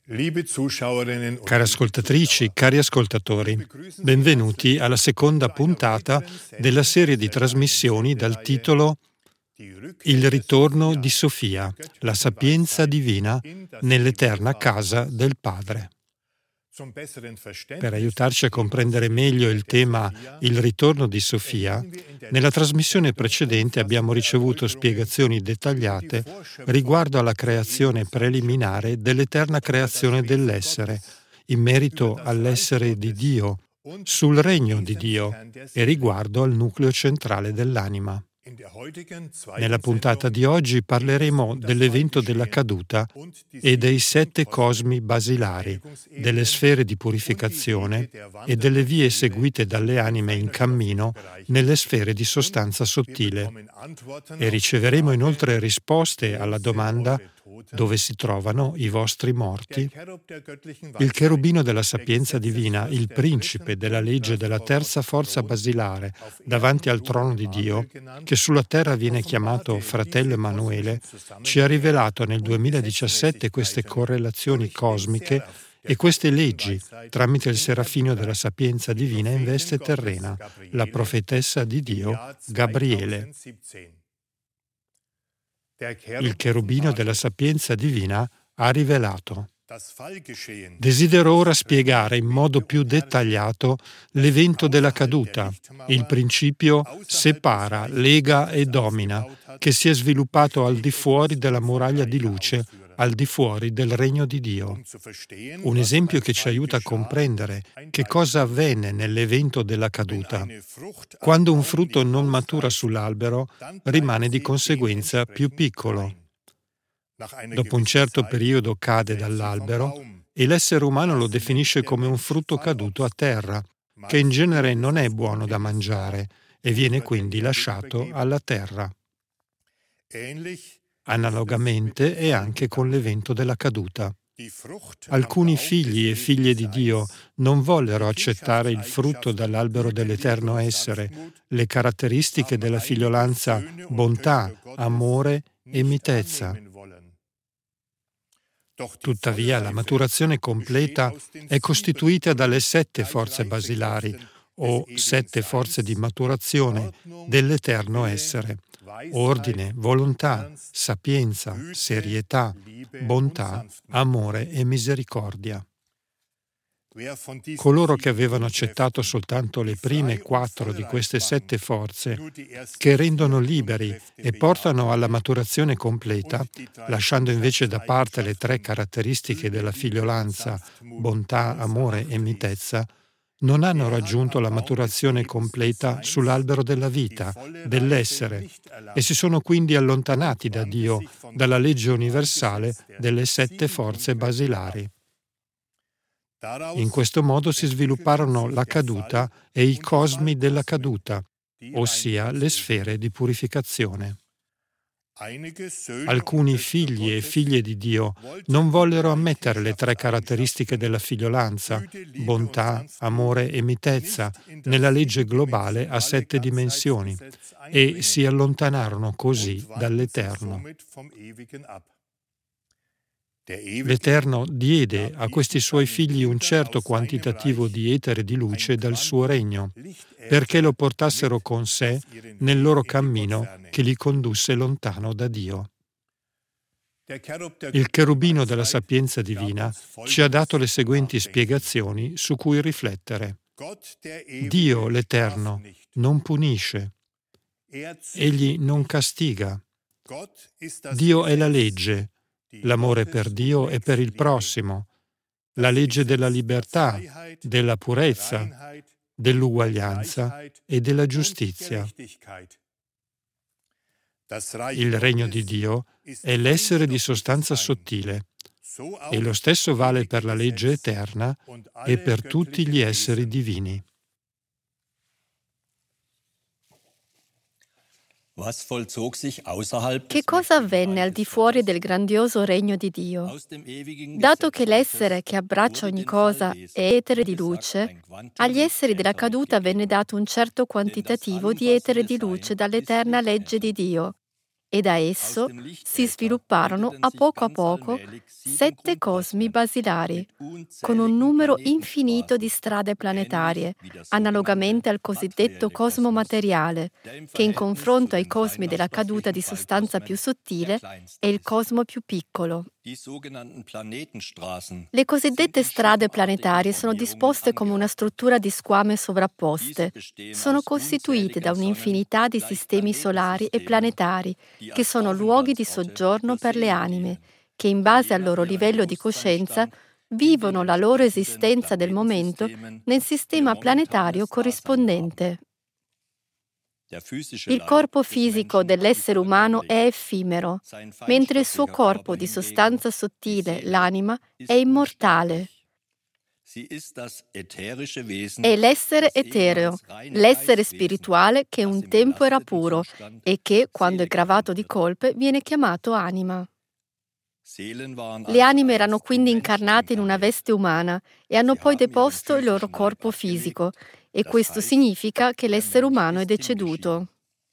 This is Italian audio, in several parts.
Care ascoltatrici, cari ascoltatori, benvenuti alla seconda puntata della serie di trasmissioni dal titolo Il ritorno di Sofia, la sapienza divina nell'eterna casa del Padre. Per aiutarci a comprendere meglio il tema Il ritorno di Sofia, nella trasmissione precedente abbiamo ricevuto spiegazioni dettagliate riguardo alla creazione preliminare dell'eterna creazione dell'essere, in merito all'essere di Dio, sul regno di Dio e riguardo al nucleo centrale dell'anima. Nella puntata di oggi parleremo dell'evento della caduta e dei 7 cosmi basilari, delle sfere di purificazione e delle vie seguite dalle anime in cammino nelle sfere di sostanza sottile. E riceveremo inoltre risposte alla domanda: dove si trovano i vostri morti? Il cherubino della sapienza divina, il principe della legge della terza forza basilare davanti al trono di Dio, che sulla terra viene chiamato fratello Emanuele, ci ha rivelato nel 2017 queste correlazioni cosmiche e queste leggi tramite il serafino della sapienza divina in veste terrena, la profetessa di Dio Gabriele. Il cherubino della sapienza divina ha rivelato. Desidero ora spiegare in modo più dettagliato l'evento della caduta, il principio separa, lega e domina, che si è sviluppato al di fuori della muraglia di luce, al di fuori del regno di Dio. Un esempio che ci aiuta a comprendere che cosa avvenne nell'evento della caduta. Quando un frutto non matura sull'albero, rimane di conseguenza più piccolo. Dopo un certo periodo cade dall'albero e l'essere umano lo definisce come un frutto caduto a terra, che in genere non è buono da mangiare e viene quindi lasciato alla terra. Analogamente è anche con l'evento della caduta. Alcuni figli e figlie di Dio non vollero accettare il frutto dall'albero dell'eterno essere, le caratteristiche della figliolanza bontà, amore e mitezza. Tuttavia, la maturazione completa è costituita dalle 7 forze basilari, o 7 forze di maturazione dell'eterno essere: ordine, volontà, sapienza, serietà, bontà, amore e misericordia. Coloro che avevano accettato soltanto le prime 4 di queste 7 forze, che rendono liberi e portano alla maturazione completa, lasciando invece da parte le 3 caratteristiche della figliolanza, bontà, amore e mitezza, non hanno raggiunto la maturazione completa sull'albero della vita, dell'essere, e si sono quindi allontanati da Dio, dalla legge universale delle 7 forze basilari. In questo modo si svilupparono la caduta e i cosmi della caduta, ossia le sfere di purificazione. Alcuni figli e figlie di Dio non vollero ammettere le 3 caratteristiche della figliolanza, bontà, amore e mitezza, nella legge globale a 7 dimensioni, e si allontanarono così dall'Eterno. L'Eterno diede a questi suoi figli un certo quantitativo di etere di luce dal suo regno, perché lo portassero con sé nel loro cammino che li condusse lontano da Dio. Il cherubino della sapienza divina ci ha dato le seguenti spiegazioni su cui riflettere. Dio, l'Eterno, non punisce. Egli non castiga. Dio è la legge, l'amore per Dio e per il prossimo, la legge della libertà, della purezza, dell'uguaglianza e della giustizia. Il regno di Dio è l'essere di sostanza sottile, e lo stesso vale per la legge eterna e per tutti gli esseri divini. Che cosa avvenne al di fuori del grandioso regno di Dio? Dato che l'essere che abbraccia ogni cosa è etere di luce, agli esseri della caduta venne dato un certo quantitativo di etere di luce dall'eterna legge di Dio, e da esso si svilupparono a poco 7 cosmi basilari, con un numero infinito di strade planetarie, analogamente al cosiddetto cosmo materiale, che in confronto ai cosmi della caduta di sostanza più sottile è il cosmo più piccolo. Le cosiddette strade planetarie sono disposte come una struttura di squame sovrapposte. Sono costituite da un'infinità di sistemi solari e planetari, che sono luoghi di soggiorno per le anime, che in base al loro livello di coscienza vivono la loro esistenza del momento nel sistema planetario corrispondente. Il corpo fisico dell'essere umano è effimero, mentre il suo corpo di sostanza sottile, l'anima, è immortale. È l'essere etereo, l'essere spirituale che un tempo era puro e che, quando è gravato di colpe, viene chiamato anima. Le anime erano quindi incarnate in una veste umana e hanno poi deposto il loro corpo fisico, e questo significa che l'essere umano è deceduto.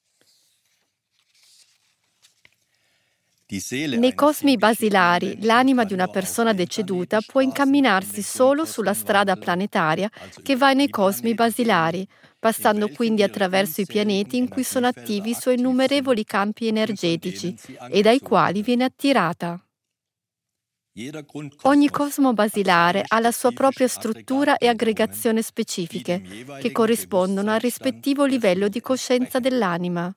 Nei cosmi basilari, l'anima di una persona deceduta può incamminarsi solo sulla strada planetaria che va nei cosmi basilari, passando quindi attraverso i pianeti in cui sono attivi i suoi innumerevoli campi energetici e dai quali viene attirata. Ogni cosmo basilare ha la sua propria struttura e aggregazione specifiche, che corrispondono al rispettivo livello di coscienza dell'anima.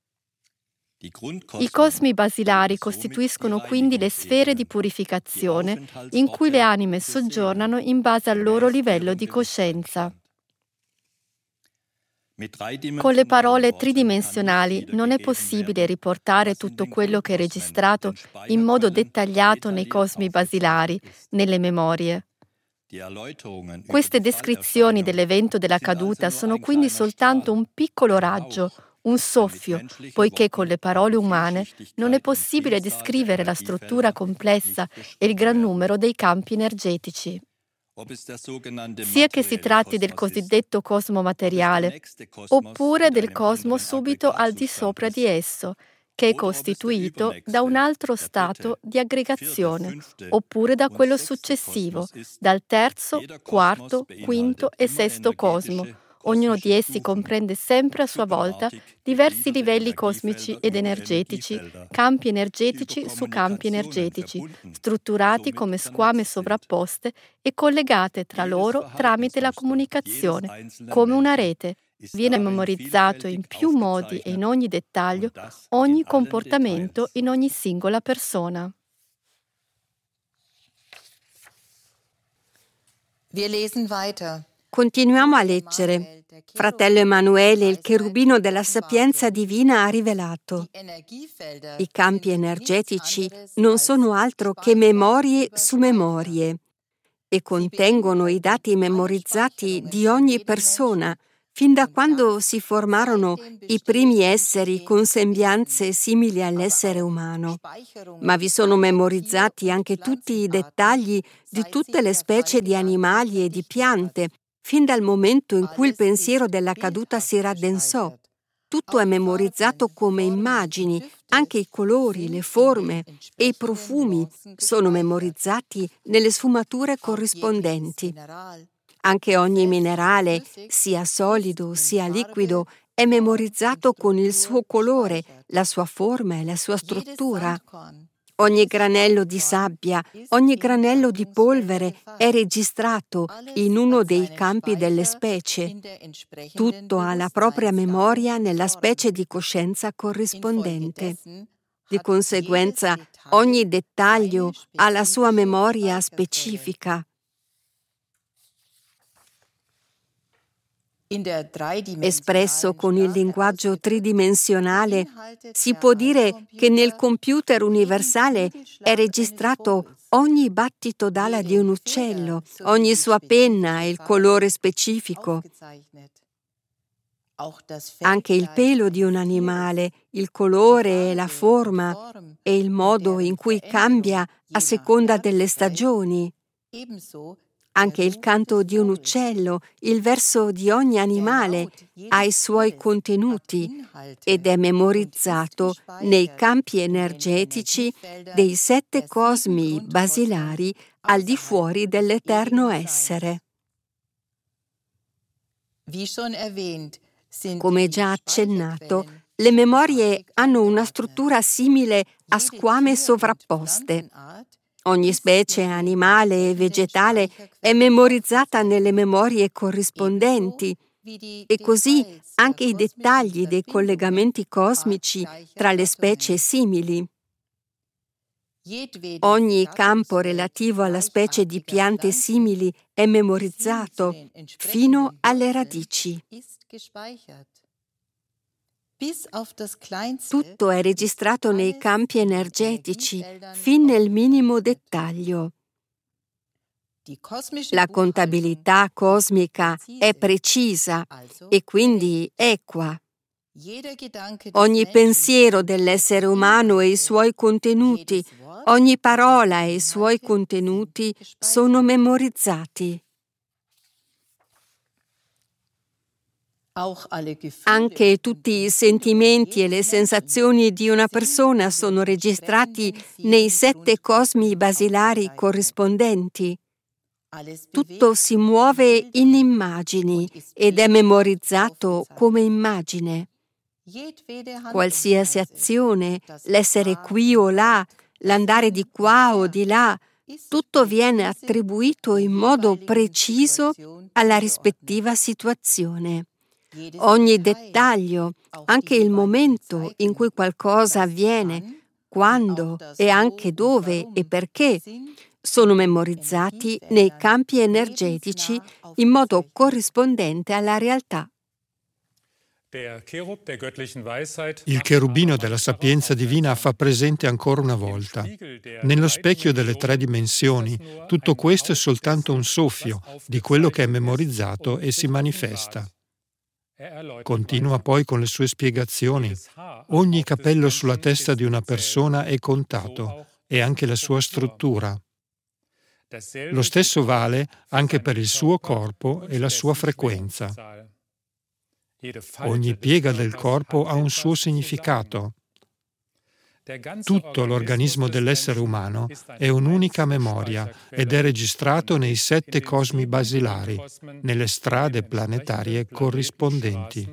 I cosmi basilari costituiscono quindi le sfere di purificazione in cui le anime soggiornano in base al loro livello di coscienza. Con le parole tridimensionali non è possibile riportare tutto quello che è registrato in modo dettagliato nei cosmi basilari, nelle memorie. Queste descrizioni dell'evento della caduta sono quindi soltanto un piccolo raggio, un soffio, poiché con le parole umane non è possibile descrivere la struttura complessa e il gran numero dei campi energetici. Sia che si tratti del cosiddetto cosmo materiale, oppure del cosmo subito al di sopra di esso, che è costituito da un altro stato di aggregazione, oppure da quello successivo, dal terzo, quarto, quinto e sesto cosmo. Ognuno di essi comprende sempre a sua volta diversi livelli cosmici ed energetici, campi energetici su campi energetici, strutturati come squame sovrapposte e collegate tra loro tramite la comunicazione, come una rete. Viene memorizzato in più modi e in ogni dettaglio ogni comportamento in ogni singola persona. Wir lesen weiter. Continuiamo a leggere. Fratello Emanuele, il cherubino della sapienza divina, ha rivelato: i campi energetici non sono altro che memorie su memorie e contengono i dati memorizzati di ogni persona, fin da quando si formarono i primi esseri con sembianze simili all'essere umano. Ma vi sono memorizzati anche tutti i dettagli di tutte le specie di animali e di piante, fin dal momento in cui il pensiero della caduta si raddensò. Tutto è memorizzato come immagini, anche i colori, le forme e i profumi sono memorizzati nelle sfumature corrispondenti. Anche ogni minerale, sia solido sia liquido, è memorizzato con il suo colore, la sua forma e la sua struttura. Ogni granello di sabbia, ogni granello di polvere è registrato in uno dei campi delle specie. Tutto ha la propria memoria nella specie di coscienza corrispondente. Di conseguenza, ogni dettaglio ha la sua memoria specifica. Espresso con il linguaggio tridimensionale, si può dire che nel computer universale è registrato ogni battito d'ala di un uccello, ogni sua penna e il colore specifico. Anche il pelo di un animale, il colore e la forma e il modo in cui cambia a seconda delle stagioni. Anche il canto di un uccello, il verso di ogni animale ha i suoi contenuti ed è memorizzato nei campi energetici dei 7 cosmi basilari al di fuori dell'eterno essere. Come già accennato, le memorie hanno una struttura simile a squame sovrapposte. Ogni specie animale e vegetale è memorizzata nelle memorie corrispondenti e così anche i dettagli dei collegamenti cosmici tra le specie simili. Ogni campo relativo alla specie di piante simili è memorizzato fino alle radici. Tutto è registrato nei campi energetici, fin nel minimo dettaglio. La contabilità cosmica è precisa e quindi equa. Ogni pensiero dell'essere umano e i suoi contenuti, ogni parola e i suoi contenuti sono memorizzati. Anche tutti i sentimenti e le sensazioni di una persona sono registrati nei 7 cosmi basilari corrispondenti. Tutto si muove in immagini ed è memorizzato come immagine. Qualsiasi azione, l'essere qui o là, l'andare di qua o di là, tutto viene attribuito in modo preciso alla rispettiva situazione. Ogni dettaglio, anche il momento in cui qualcosa avviene, quando e anche dove e perché, sono memorizzati nei campi energetici in modo corrispondente alla realtà. Il cherubino della sapienza divina fa presente ancora una volta: nello specchio delle 3 dimensioni, tutto questo è soltanto un soffio di quello che è memorizzato e si manifesta. Continua poi con le sue spiegazioni. Ogni capello sulla testa di una persona è contato e anche la sua struttura. Lo stesso vale anche per il suo corpo e la sua frequenza. Ogni piega del corpo ha un suo significato. Tutto l'organismo dell'essere umano è un'unica memoria ed è registrato nei 7 cosmi basilari, nelle strade planetarie corrispondenti.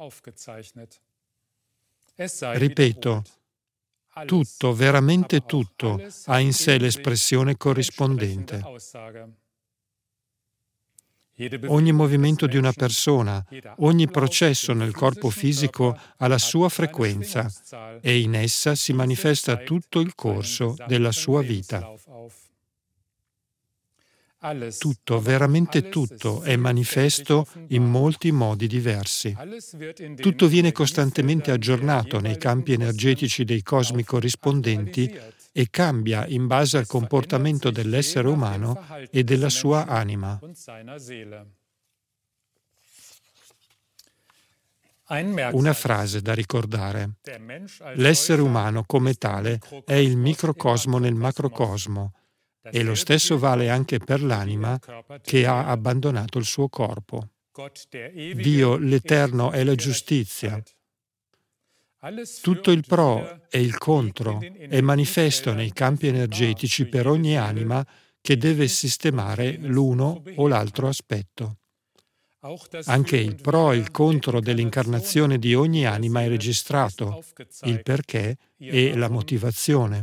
Ripeto, tutto, veramente tutto, ha in sé l'espressione corrispondente. Ogni movimento di una persona, ogni processo nel corpo fisico ha la sua frequenza e in essa si manifesta tutto il corso della sua vita. Tutto, veramente tutto, è manifesto in molti modi diversi. Tutto viene costantemente aggiornato nei campi energetici dei cosmi corrispondenti e cambia in base al comportamento dell'essere umano e della sua anima. Una frase da ricordare. L'essere umano come tale è il microcosmo nel macrocosmo e lo stesso vale anche per l'anima che ha abbandonato il suo corpo. Dio, l'Eterno, è la giustizia. Tutto il pro e il contro è manifesto nei campi energetici per ogni anima che deve sistemare l'uno o l'altro aspetto. Anche il pro e il contro dell'incarnazione di ogni anima è registrato, il perché e la motivazione.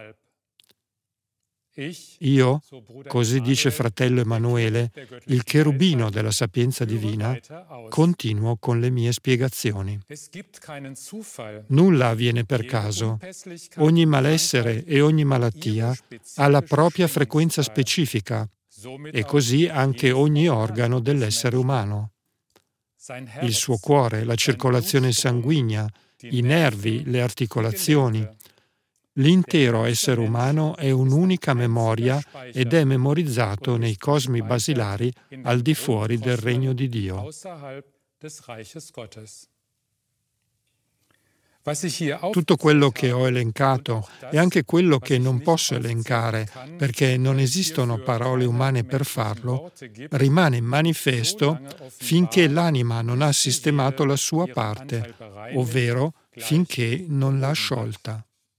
Io, così dice fratello Emanuele, il cherubino della sapienza divina, continuo con le mie spiegazioni. Nulla avviene per caso. Ogni malessere e ogni malattia ha la propria frequenza specifica e così anche ogni organo dell'essere umano. Il suo cuore, la circolazione sanguigna, i nervi, le articolazioni. L'intero essere umano è un'unica memoria ed è memorizzato nei cosmi basilari al di fuori del regno di Dio. Tutto quello che ho elencato e anche quello che non posso elencare, perché non esistono parole umane per farlo, rimane manifesto finché l'anima non ha sistemato la sua parte, ovvero finché non l'ha sciolta.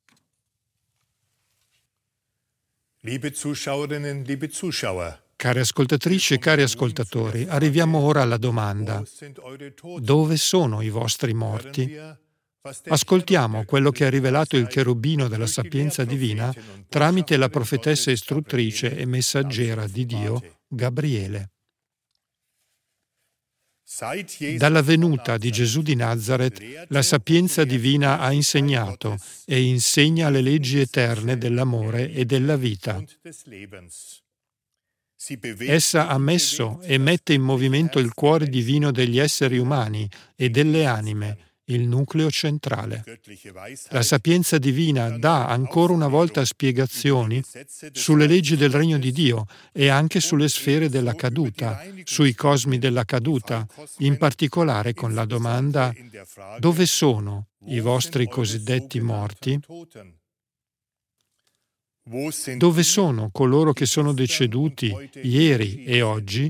Liebe Zuschauerinnen, liebe Zuschauer, Cari ascoltatrici e cari ascoltatori, arriviamo ora alla domanda: dove sono i vostri morti? Ascoltiamo quello che ha rivelato il cherubino della sapienza divina tramite la profetessa istruttrice e messaggera di Dio, Gabriele. Dalla venuta di Gesù di Nazaret, la sapienza divina ha insegnato e insegna le leggi eterne dell'amore e della vita. Essa ha messo e mette in movimento il cuore divino degli esseri umani e delle anime, il nucleo centrale. La sapienza divina dà ancora una volta spiegazioni sulle leggi del regno di Dio e anche sulle sfere della caduta, sui cosmi della caduta, in particolare con la domanda: dove sono i vostri cosiddetti morti? Dove sono coloro che sono deceduti ieri e oggi?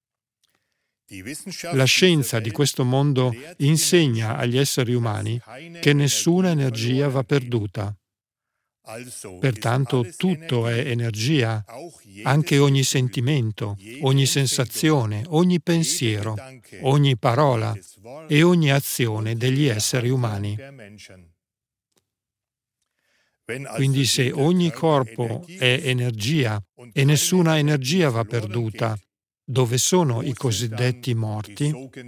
La scienza di questo mondo insegna agli esseri umani che nessuna energia va perduta. Pertanto tutto è energia, anche ogni sentimento, ogni sensazione, ogni pensiero, ogni parola e ogni azione degli esseri umani. Quindi se ogni corpo è energia e nessuna energia va perduta, dove sono i cosiddetti morti?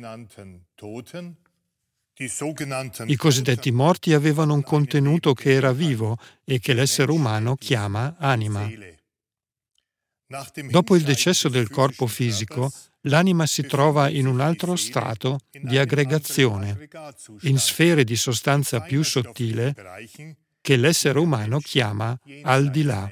I cosiddetti morti avevano un contenuto che era vivo e che l'essere umano chiama anima. Dopo il decesso del corpo fisico, l'anima si trova in un altro strato di aggregazione, in sfere di sostanza più sottile che l'essere umano chiama al di là.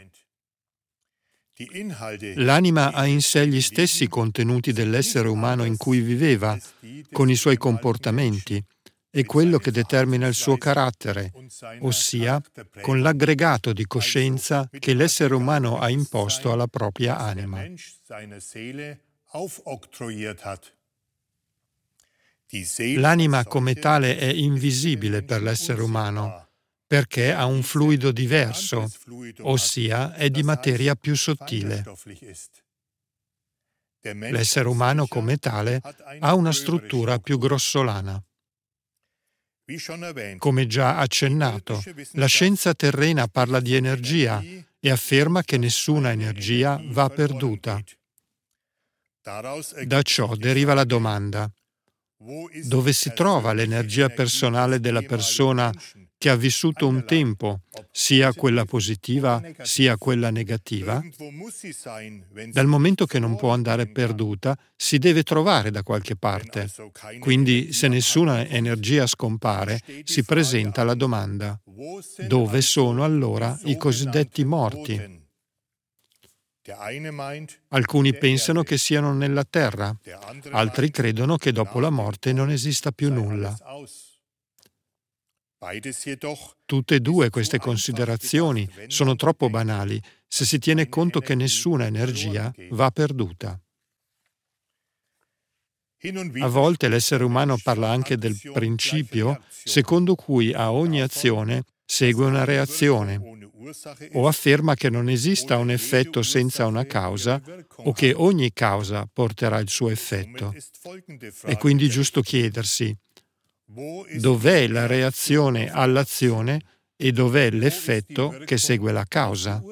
L'anima ha in sé gli stessi contenuti dell'essere umano in cui viveva, con i suoi comportamenti, e quello che determina il suo carattere, ossia con l'aggregato di coscienza che l'essere umano ha imposto alla propria anima. L'anima come tale è invisibile per l'essere umano, perché ha un fluido diverso, ossia è di materia più sottile. L'essere umano come tale ha una struttura più grossolana. Come già accennato, la scienza terrena parla di energia e afferma che nessuna energia va perduta. Da ciò deriva la domanda: dove si trova l'energia personale della persona che ha vissuto un tempo, sia quella positiva sia quella negativa? Dal momento che non può andare perduta, si deve trovare da qualche parte. Quindi, se nessuna energia scompare, si presenta la domanda: dove sono allora i cosiddetti morti? Alcuni pensano che siano nella terra, altri credono che dopo la morte non esista più nulla. Tutte e due queste considerazioni sono troppo banali se si tiene conto che nessuna energia va perduta. A volte l'essere umano parla anche del principio secondo cui a ogni azione segue una reazione, o afferma che non esista un effetto senza una causa o che ogni causa porterà il suo effetto. È quindi giusto chiedersi: dov'è la reazione all'azione e dov'è l'effetto che segue la causa?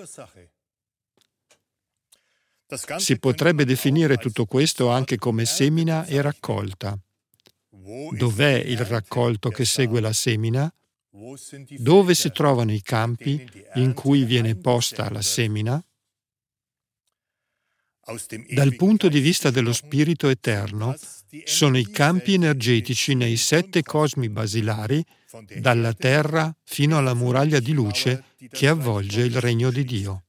Si potrebbe definire tutto questo anche come semina e raccolta. Dov'è il raccolto che segue la semina? Dove si trovano i campi in cui viene posta la semina? Dal punto di vista dello spirito eterno, sono i campi energetici nei 7 cosmi basilari, dalla terra fino alla muraglia di luce che avvolge il regno di Dio.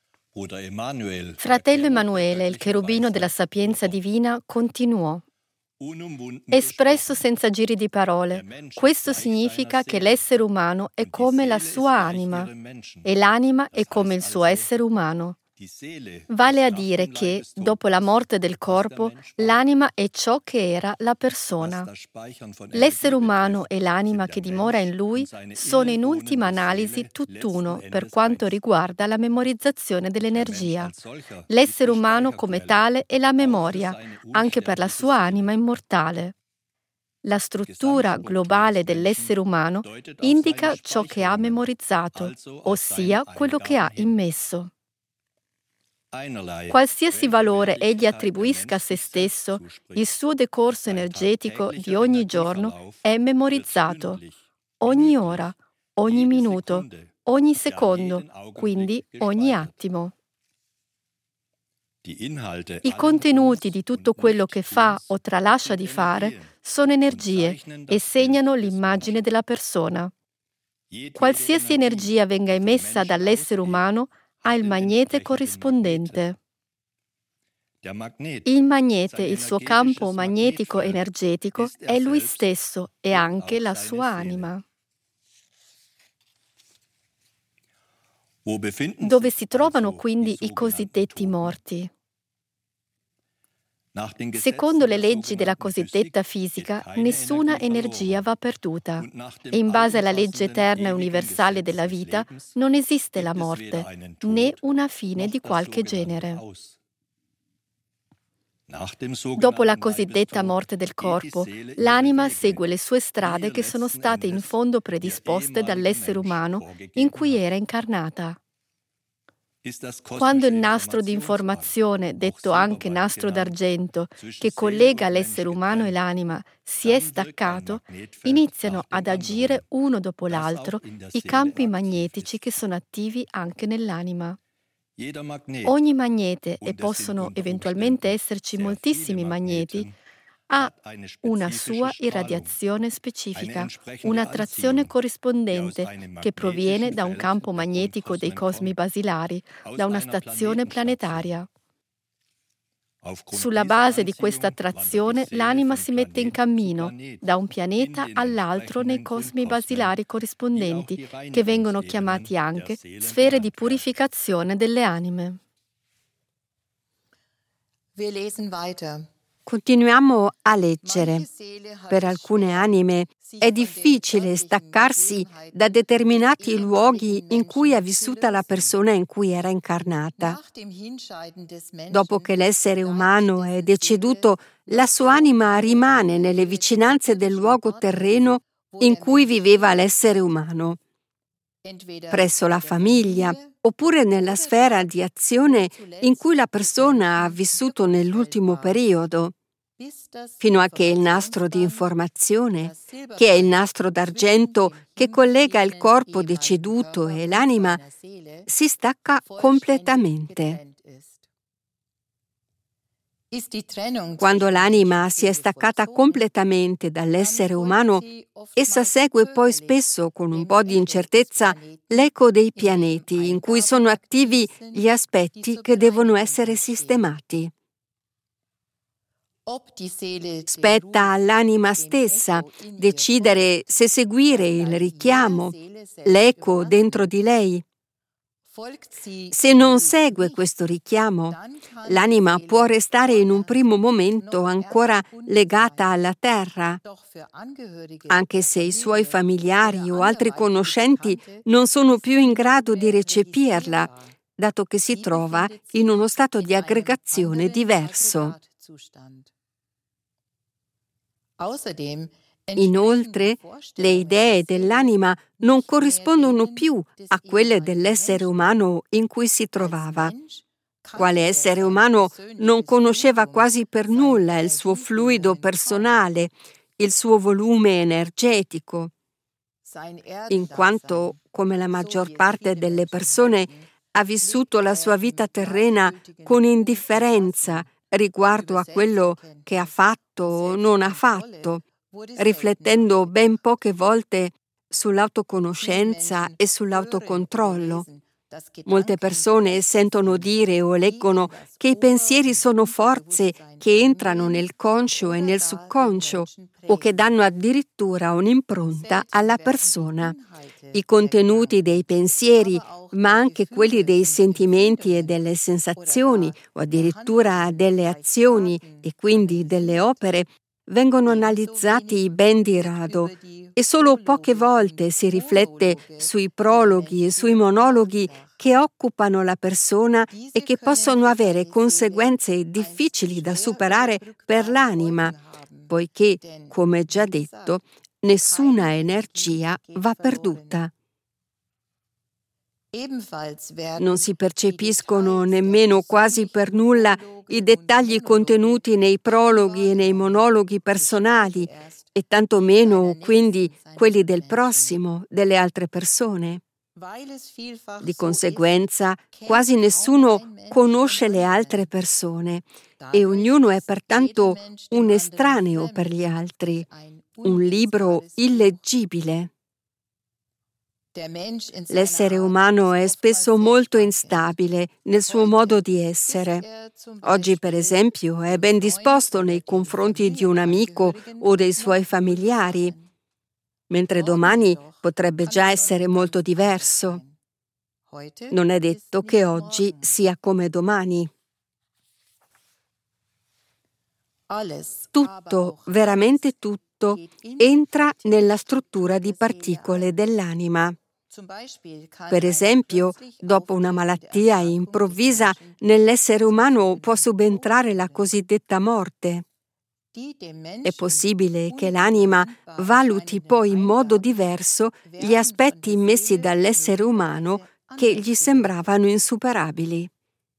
Fratello Emanuele, il cherubino della sapienza divina, continuò: espresso senza giri di parole. Questo significa che l'essere umano è come la sua anima e l'anima è come il suo essere umano. Vale a dire che, dopo la morte del corpo, l'anima è ciò che era la persona. L'essere umano e l'anima che dimora in lui sono in ultima analisi tutt'uno per quanto riguarda la memorizzazione dell'energia. L'essere umano come tale è la memoria, anche per la sua anima immortale. La struttura globale dell'essere umano indica ciò che ha memorizzato, ossia quello che ha immesso. Qualsiasi valore egli attribuisca a se stesso, il suo decorso energetico di ogni giorno è memorizzato, ogni ora, ogni minuto, ogni secondo, quindi ogni attimo. I contenuti di tutto quello che fa o tralascia di fare sono energie e segnano l'immagine della persona. Qualsiasi energia venga emessa dall'essere umano ha il magnete corrispondente. Il magnete, il suo campo magnetico energetico, è lui stesso e anche la sua anima. Dove si trovano quindi i cosiddetti morti? Secondo le leggi della cosiddetta fisica, nessuna energia va perduta e in base alla legge eterna e universale della vita non esiste la morte, né una fine di qualche genere. Dopo la cosiddetta morte del corpo, l'anima segue le sue strade che sono state in fondo predisposte dall'essere umano in cui era incarnata. Quando il nastro di informazione, detto anche nastro d'argento, che collega l'essere umano e l'anima, si è staccato, iniziano ad agire uno dopo l'altro i campi magnetici che sono attivi anche nell'anima. Ogni magnete, e possono eventualmente esserci moltissimi magneti, ha una sua irradiazione specifica, un'attrazione corrispondente che proviene da un campo magnetico dei cosmi basilari, da una stazione planetaria. Sulla base di questa attrazione l'anima si mette in cammino da un pianeta all'altro nei cosmi basilari corrispondenti, che vengono chiamati anche sfere di purificazione delle anime. Wir lesen weiter. Continuiamo a leggere. Per alcune anime è difficile staccarsi da determinati luoghi in cui è vissuta la persona in cui era incarnata. Dopo che l'essere umano è deceduto, la sua anima rimane nelle vicinanze del luogo terreno in cui viveva l'essere umano, presso la famiglia, oppure nella sfera di azione in cui la persona ha vissuto nell'ultimo periodo, fino a che il nastro di informazione, che è il nastro d'argento che collega il corpo deceduto e l'anima, si stacca completamente. Quando l'anima si è staccata completamente dall'essere umano, essa segue poi spesso con un po' di incertezza l'eco dei pianeti in cui sono attivi gli aspetti che devono essere sistemati. Spetta all'anima stessa decidere se seguire il richiamo, l'eco dentro di lei. Se non segue questo richiamo, l'anima può restare in un primo momento ancora legata alla terra, anche se i suoi familiari o altri conoscenti non sono più in grado di recepirla, dato che si trova in uno stato di aggregazione diverso. Inoltre, le idee dell'anima non corrispondono più a quelle dell'essere umano in cui si trovava. Quale essere umano non conosceva quasi per nulla il suo fluido personale, il suo volume energetico, in quanto, come la maggior parte delle persone, ha vissuto la sua vita terrena con indifferenza riguardo a quello che ha fatto o non ha fatto, riflettendo ben poche volte sull'autoconoscenza e sull'autocontrollo, Molte persone sentono dire o leggono che i pensieri sono forze che entrano nel conscio e nel subconscio o che danno addirittura un'impronta alla persona. I contenuti dei pensieri, ma anche quelli dei sentimenti e delle sensazioni o addirittura delle azioni e quindi delle opere, vengono analizzati ben di rado e solo poche volte si riflette sui prologhi e sui monologhi che occupano la persona e che possono avere conseguenze difficili da superare per l'anima, poiché, come già detto, nessuna energia va perduta. Non si percepiscono nemmeno quasi per nulla i dettagli contenuti nei prologhi e nei monologhi personali, e tanto meno quindi quelli del prossimo, delle altre persone. Di conseguenza, quasi nessuno conosce le altre persone e ognuno è pertanto un estraneo per gli altri, un libro illeggibile. L'essere umano è spesso molto instabile nel suo modo di essere. Oggi, per esempio, è ben disposto nei confronti di un amico o dei suoi familiari, mentre domani potrebbe già essere molto diverso. Non è detto che oggi sia come domani. Tutto, veramente tutto, entra nella struttura di particole dell'anima. Per esempio, dopo una malattia improvvisa, nell'essere umano può subentrare la cosiddetta morte. È possibile che l'anima valuti poi in modo diverso gli aspetti immessi dall'essere umano che gli sembravano insuperabili.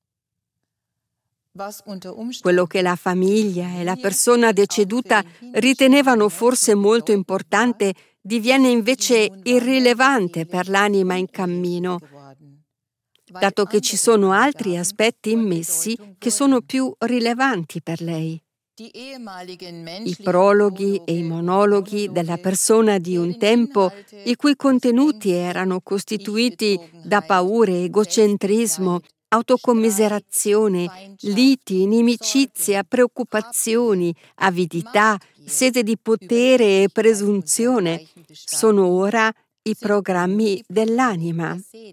Quello che la famiglia e la persona deceduta ritenevano forse molto importante diviene invece irrilevante per l'anima in cammino, dato che ci sono altri aspetti immessi che sono più rilevanti per lei. I prologhi e i monologhi della persona di un tempo, i cui contenuti erano costituiti da paure, egocentrismo, autocommiserazione, liti, inimicizia, preoccupazioni, avidità, sete di potere e presunzione, sono ora i programmi dell'anima.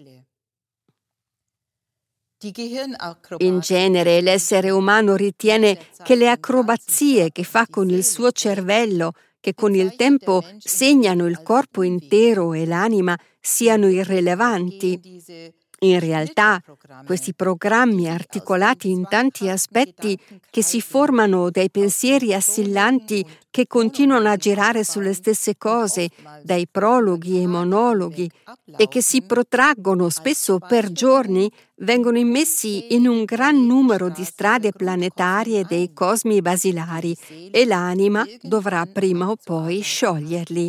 In genere l'essere umano ritiene che le acrobazie che fa con il suo cervello, che con il tempo segnano il corpo intero e l'anima, siano irrilevanti. In realtà, questi programmi articolati in tanti aspetti che si formano dai pensieri assillanti che continuano a girare sulle stesse cose, dai prologhi e monologhi, e che si protraggono spesso per giorni, vengono immessi in un gran numero di strade planetarie dei cosmi basilari e l'anima dovrà prima o poi scioglierli.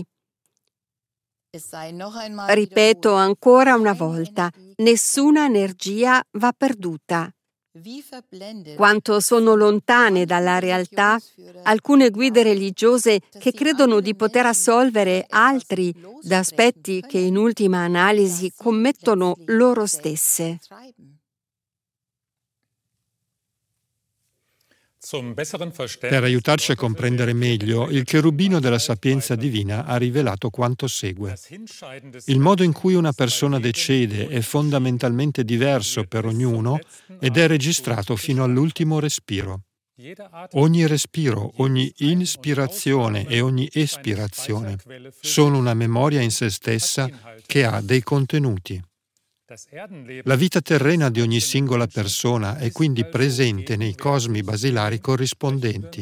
Ripeto ancora una volta, nessuna energia va perduta. Quanto sono lontane dalla realtà alcune guide religiose che credono di poter assolvere altri da aspetti che in ultima analisi commettono loro stesse. Per aiutarci a comprendere meglio, il cherubino della sapienza divina ha rivelato quanto segue. Il modo in cui una persona decede è fondamentalmente diverso per ognuno ed è registrato fino all'ultimo respiro. Ogni respiro, ogni ispirazione e ogni espirazione sono una memoria in se stessa che ha dei contenuti. La vita terrena di ogni singola persona è quindi presente nei cosmi basilari corrispondenti.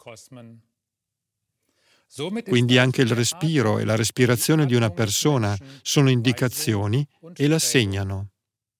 Quindi anche il respiro e la respirazione di una persona sono indicazioni e la segnano.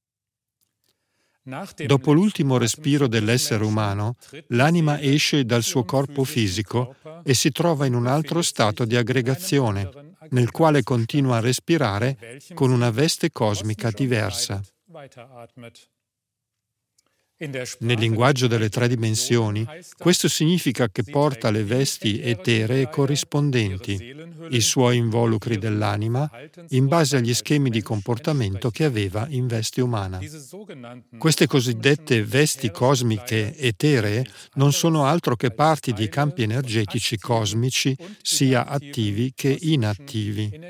Dopo l'ultimo respiro dell'essere umano, l'anima esce dal suo corpo fisico e si trova in un altro stato di aggregazione, nel quale continua a respirare con una veste cosmica diversa. Nel linguaggio delle tre dimensioni, questo significa che porta le vesti eteree corrispondenti, i suoi involucri dell'anima, in base agli schemi di comportamento che aveva in veste umana. Queste cosiddette vesti cosmiche eteree non sono altro che parti di campi energetici cosmici, sia attivi che inattivi.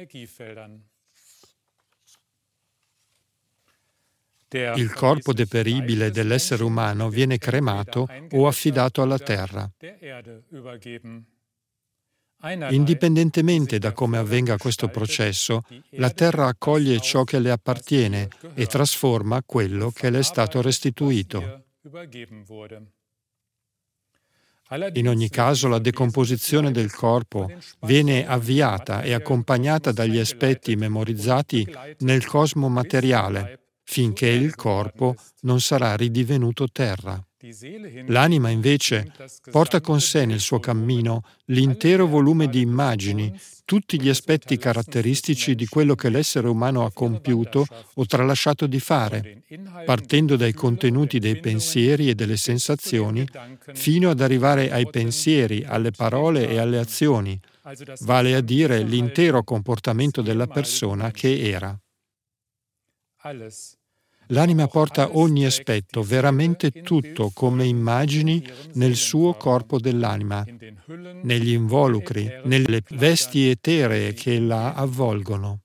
Il corpo deperibile dell'essere umano viene cremato o affidato alla terra. Indipendentemente da come avvenga questo processo, la terra accoglie ciò che le appartiene e trasforma quello che le è stato restituito. In ogni caso, la decomposizione del corpo viene avviata e accompagnata dagli aspetti memorizzati nel cosmo materiale, finché il corpo non sarà ridivenuto terra. L'anima, invece, porta con sé nel suo cammino l'intero volume di immagini, tutti gli aspetti caratteristici di quello che l'essere umano ha compiuto o tralasciato di fare, partendo dai contenuti dei pensieri e delle sensazioni, fino ad arrivare ai pensieri, alle parole e alle azioni, vale a dire l'intero comportamento della persona che era. L'anima porta ogni aspetto, veramente tutto, come immagini nel suo corpo dell'anima, negli involucri, nelle vesti eteree che la avvolgono.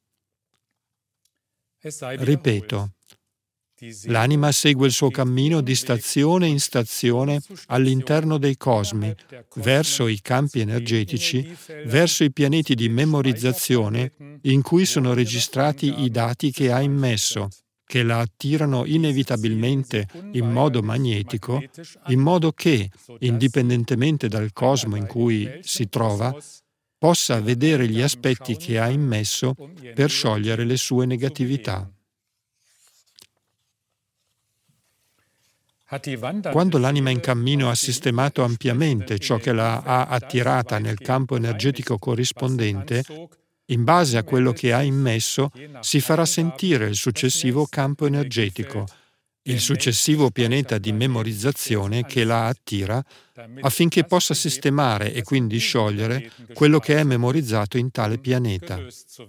Ripeto, l'anima segue il suo cammino di stazione in stazione all'interno dei cosmi, verso i campi energetici, verso i pianeti di memorizzazione in cui sono registrati i dati che ha immesso, che la attirano inevitabilmente in modo magnetico, in modo che, indipendentemente dal cosmo in cui si trova, possa vedere gli aspetti che ha immesso per sciogliere le sue negatività. Quando l'anima in cammino ha sistemato ampiamente ciò che la ha attirata nel campo energetico corrispondente, in base a quello che ha immesso, si farà sentire il successivo campo energetico, il successivo pianeta di memorizzazione che la attira, affinché possa sistemare e quindi sciogliere quello che è memorizzato in tale pianeta.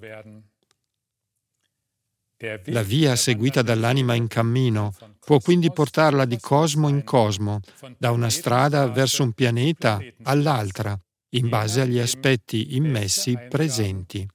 La via seguita dall'anima in cammino può quindi portarla di cosmo in cosmo, da una strada verso un pianeta all'altra, in base agli aspetti immessi presenti.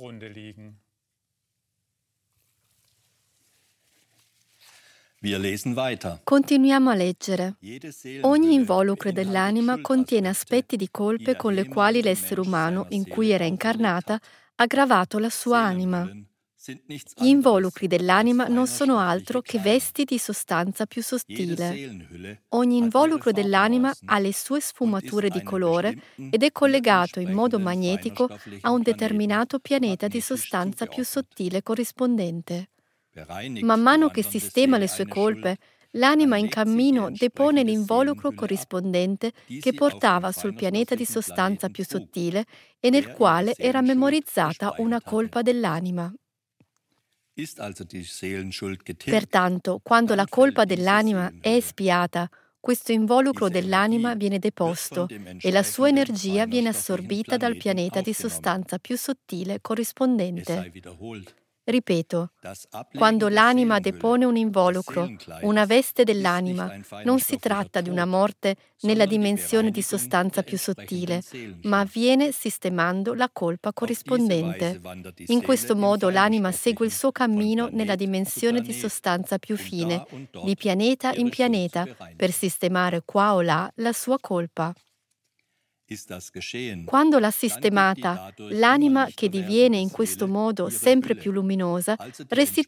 Continuiamo a leggere. Ogni involucro dell'anima contiene aspetti di colpe con le quali l'essere umano in cui era incarnata ha gravato la sua anima. Gli involucri dell'anima non sono altro che vesti di sostanza più sottile. Ogni involucro dell'anima ha le sue sfumature di colore ed è collegato in modo magnetico a un determinato pianeta di sostanza più sottile corrispondente. Man mano che sistema le sue colpe, l'anima in cammino depone l'involucro corrispondente che portava sul pianeta di sostanza più sottile e nel quale era memorizzata una colpa dell'anima. Pertanto, quando la colpa dell'anima è espiata, questo involucro dell'anima viene deposto e la sua energia viene assorbita dal pianeta di sostanza più sottile corrispondente. Ripeto, quando l'anima depone un involucro, una veste dell'anima, non si tratta di una morte nella dimensione di sostanza più sottile, ma avviene sistemando la colpa corrispondente. In questo modo l'anima segue il suo cammino nella dimensione di sostanza più fine, di pianeta in pianeta, per sistemare qua o là la sua colpa. Quando l'ha sistemata, l'anima che diviene in questo modo sempre più luminosa restituisce